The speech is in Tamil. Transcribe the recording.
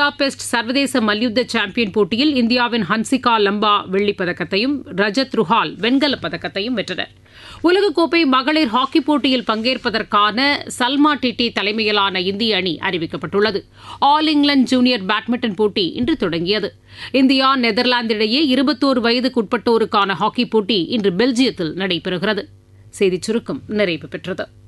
புடாபெஸ்ட் சர்வதேச மல்யுத்த சாம்பியன் போட்டியில் இந்தியாவின் ஹன்சிகா லம்பா வெள்ளிப் பதக்கத்தையும் ரஜத் ருஹால் வெண்கலப் பதக்கத்தையும் வென்றனர். உலகக்கோப்பை மகளிர் ஹாக்கிப் போட்டியில் பங்கேற்பதற்கான சல்மா டிட்டி தலைமையிலான இந்திய அணி அறிவிக்கப்பட்டுள்ளது. ஆல் இங்கிலாந்து ஜூனியர் பேட்மிண்டன் போட்டி இன்று தொடங்கியது. இந்தியா நெதர்லாந்து இடையே 21 வயதுக்குட்பட்டோருக்கான ஹாக்கிப் போட்டி இன்று பெல்ஜியத்தில் நடைபெறுகிறது. செய்திச் சுருக்கம் நிறைவு பெற்றது.